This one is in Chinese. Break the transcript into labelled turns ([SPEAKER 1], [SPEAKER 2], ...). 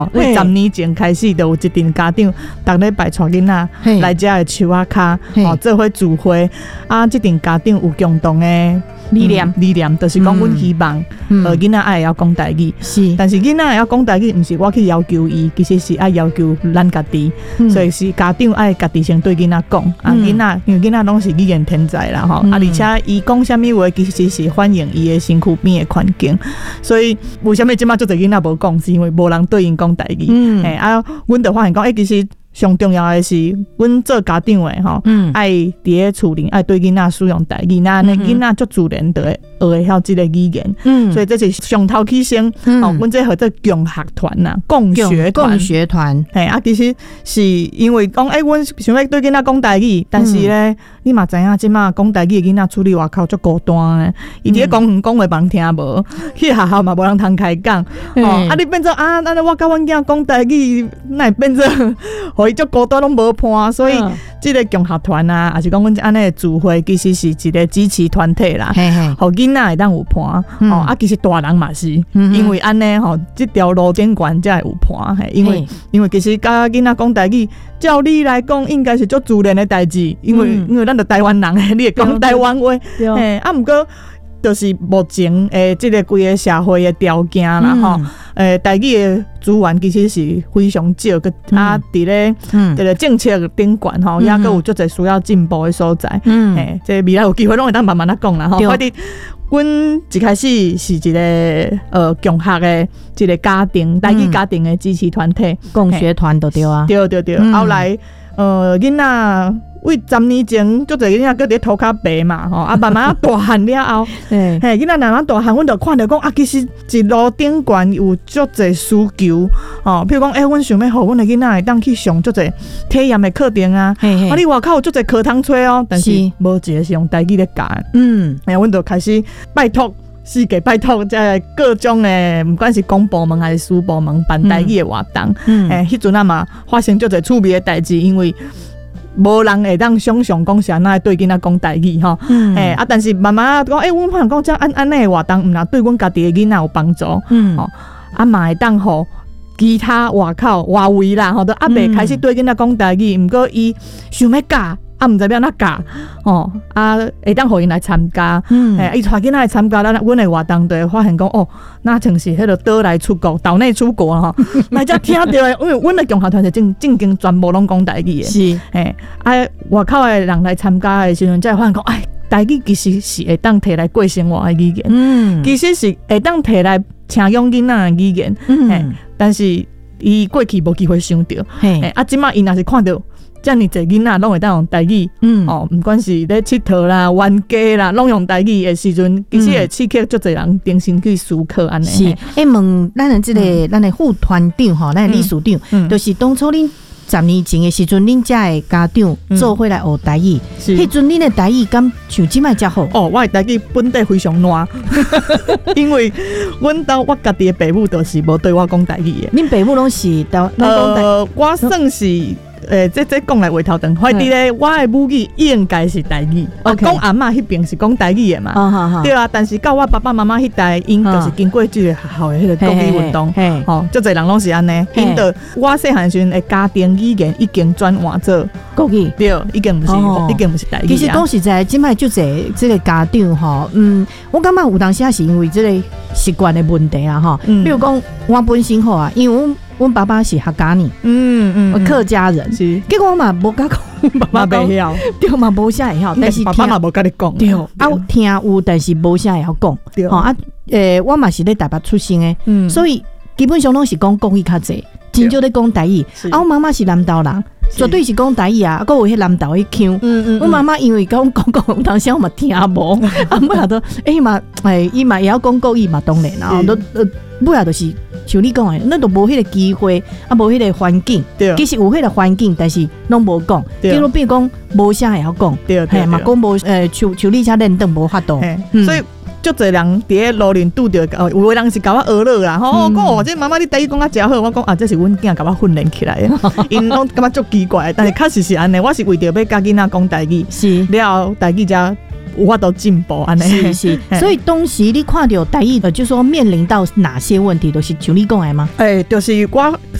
[SPEAKER 1] 为10年前开始，就有一阵家长逐礼拜带囡仔来遮的树仔骹，做伙聚会。啊，这阵家长有共同的理念，就是讲，阮希望囡仔爱要讲台语，是，但是囡仔要讲台语，毋是我去要求伊，其实是爱要求咱家己，所以是家长爱家己先对囡仔讲，啊，囡仔因为囡仔拢是语言天才啦吼，啊，而且伊讲啥物话，其实是反映伊的身躯边的环境，所以为什么即马足侪囡仔无讲，是因为无人对因讲台语，啊，阮就发现讲，其实。上重要的是，阮做家长的吼，爱伫咧厝里爱对囡仔使用台语，那囡仔足自然就会学会晓即个语言。所以这是上头起先，阮这叫做共学团呐，共学团。啊，其实是因为讲，阮想要对囡仔讲台语，但是咧，你嘛知影，即马讲台语的囡仔出去外口足孤单的，伊伫咧公园讲话，别人听无，去学校嘛无人通开讲。啊，你变做啊，那我甲阮囝讲台语，那会变做。互伊足孤单拢无伴，所以即个共学团啊，还是讲阮安尼的聚会，其实是一个支持团体啦。互囡仔会当有伴，啊，其实大人嘛是，因为安尼吼，即条路顶悬才会有伴。因为其实甲囡仔讲台语，照理来讲应该是足自然的代志，因为咱着台湾人，你会讲台湾话，啊，毋过。就是目前即个规个社会的条件啦吼，台语的资源其实是非常少，啊，伫咧这个政策顶悬吼，也阁有足侪需要进步的所在。即未来有机会拢会当慢慢讲啦吼。反正阮一开始是一个共学的一个家庭，台语家庭的支持团体，
[SPEAKER 2] 共学团就对啊。
[SPEAKER 1] 对，后来囡仔。为10年前，足侪囡仔搁伫涂骹白嘛，吼啊，慢慢大汉了后，囡仔慢慢大汉，阮就看到讲啊，其实一路顶悬有足侪需求，吼，譬如讲，阮想要互阮的囡仔会当去上足侪体验的课程啊，啊，你外口有足侪课堂找哦，但是无一个是用台语咧教，阮就开始拜托。世界拜托，在各种的，不管是公部门还是私部门办台语的活动，迄阵啊嘛发生足侪趣味的代志，因为。无人会当想象讲是安那对囡仔讲台语吼，啊，但是慢慢讲，阮发现讲这安尼的活动，毋若对阮家己的囡仔有帮助，啊嘛会当互其他外口外围啦，吼，都还未开始对囡仔讲台语，毋过伊想要教。啊，毋知要哪教哦，啊，会当互因来参加，伊带囡仔来参加，阮的活动就会发现讲，哦，那像是迄个岛内出国、岛内出国吼，来遮听到的，因为阮的共学团是正经全部拢讲台语的，是，外口的人来参加的时阵，才会发现讲，台语其实是会当摕来过生活的语言，其实是会当摕来请养囡仔的语言，但是伊过去无机会想到，啊，即马伊若是看到。遮尔侪囡仔拢会当用台语，毋管是咧佚佗啦、玩家啦，拢用台语的时阵，其实会刺激足侪人定心去思考安尼。
[SPEAKER 2] 是，问咱的这个咱的副团长吼，咱的理事长，就是当初恁10年前的时阵，恁遮的家长做伙来学台语，迄阵恁的台语敢像即摆遮好？
[SPEAKER 1] 哦，我的台语本地非常烂，因为阮兜我家己的父母都是无对我讲台语的。
[SPEAKER 2] 恁父母拢是讲台语？
[SPEAKER 1] 我算是。这讲来话头长，反正咧，我的母语应该是台语。讲阿嬷迄边是讲台语的嘛，对啊。但是到我爸爸妈妈迄代，因就是经过这个学校的迄个国语运动，吼，足侪人拢是安尼。因着我细汉时阵的家庭语言已经转换做
[SPEAKER 2] 国语，
[SPEAKER 1] 对，已经毋是台语。
[SPEAKER 2] 其实当时在即摆就侪这个家长吼，我感觉有当时是因为这个习惯的问题啦，吼。比如讲我本身好啊，因为阮爸爸是客家人，客家人，结果我嘛无甲讲，
[SPEAKER 1] 爸爸袂晓，
[SPEAKER 2] 对嘛无啥会晓，但是
[SPEAKER 1] 爸爸嘛无甲你讲，
[SPEAKER 2] 对，啊听有，但是无啥会晓讲，对，啊，我嘛是咧台北出生的，所以基本上拢是讲国语较济，真少咧讲台语。啊，我妈妈是南投人，绝对是讲台语啊，还有迄南投迄腔。我妈妈因为讲，有当时我嘛听无，啊，尾下都嘛，伊嘛也要讲国语嘛，当然啦，都尾下就是像你讲的，咱都无迄个机会，啊，无迄个环境。其实有迄个环境，但是拢无讲，结果比如讲无啥会晓讲，嘿嘛讲无像你遮认得无法度，
[SPEAKER 1] 所以。足侪人伫咧路边拄着，有个人是甲我学了啦，吼，讲这妈妈你台语讲啊真好，我讲啊这是阮囝甲我训练起来的，因拢感觉足奇怪，但是确实是安尼，我是为着要教囡仔讲台语，是了后台语才有法度进步安尼。
[SPEAKER 2] 是是，所以当时你看到台语就说面临到哪些问题，都是像你讲的吗？
[SPEAKER 1] 就是我